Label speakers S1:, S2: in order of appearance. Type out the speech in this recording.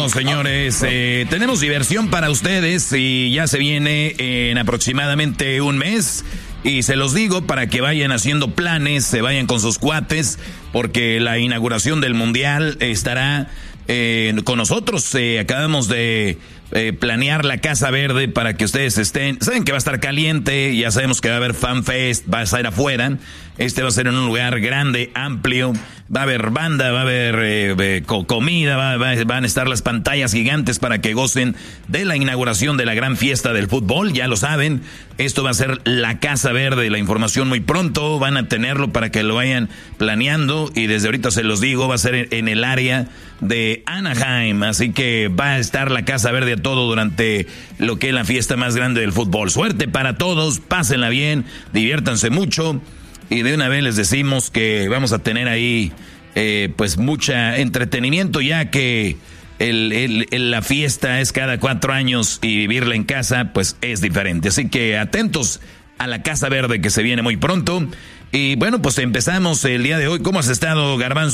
S1: regresamos, señores. Tenemos diversión para ustedes y ya se viene en aproximadamente un mes. Y se los digo para que vayan haciendo planes, se vayan con sus cuates, porque la inauguración del Mundial estará con nosotros. Acabamos de planear la Casa Verde para que ustedes estén. Saben que va a estar caliente, ya sabemos que va a haber fan fest, va a estar afuera. Este va a ser en un lugar grande, amplio. Va a haber banda, va a haber comida, van a estar las pantallas gigantes para que gocen de la inauguración de la gran fiesta del fútbol. Ya lo saben, esto va a ser la Casa Verde. La información muy pronto, van a tenerlo para que lo vayan planeando. Y desde ahorita se los digo, va a ser en el área de Anaheim. Así que va a estar la Casa Verde a todo durante lo que es la fiesta más grande del fútbol. Suerte para todos, pásenla bien, diviértanse mucho. Y de una vez les decimos que vamos a tener ahí pues mucha entretenimiento, ya que la fiesta es cada 4 años y vivirla en casa pues es diferente. Así que atentos a la Casa Verde que se viene muy pronto. Y bueno, pues empezamos el día de hoy. ¿Cómo has estado, Garbanzo?